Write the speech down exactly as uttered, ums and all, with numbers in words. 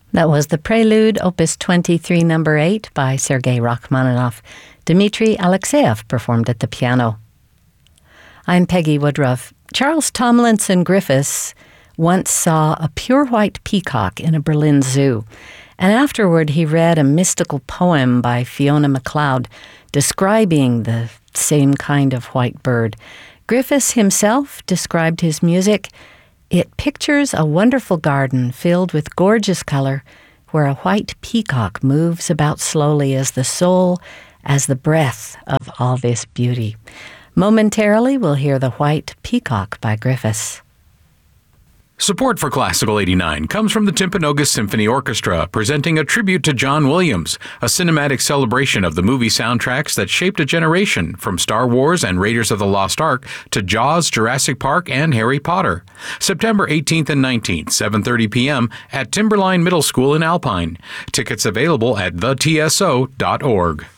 That was the Prelude, Opus twenty-three, number eight, by Sergei Rachmaninoff. Dmitri Alexeyev performed at the piano. I'm Peggy Woodruff. Charles Tomlinson Griffiths once saw a pure white peacock in a Berlin zoo, and afterward he read a mystical poem by Fiona MacLeod describing the same kind of white bird. Griffiths himself described his music. It pictures a wonderful garden filled with gorgeous color where a white peacock moves about slowly as the soul, as the breath of all this beauty. Momentarily, we'll hear The White Peacock by Griffiths. Support for Classical eighty-nine comes from the Timpanogos Symphony Orchestra, presenting a tribute to John Williams, a cinematic celebration of the movie soundtracks that shaped a generation, from Star Wars and Raiders of the Lost Ark to Jaws, Jurassic Park, and Harry Potter. September eighteenth and nineteenth, seven thirty p.m. at Timberline Middle School in Alpine. Tickets available at the t s o dot org.